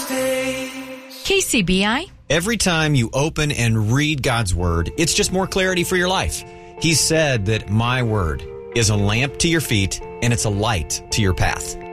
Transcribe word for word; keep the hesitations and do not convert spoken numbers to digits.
K C B I. Every time you open and read God's word, it's just more clarity for your life. He said that my word is a lamp to your feet and it's a light to your path.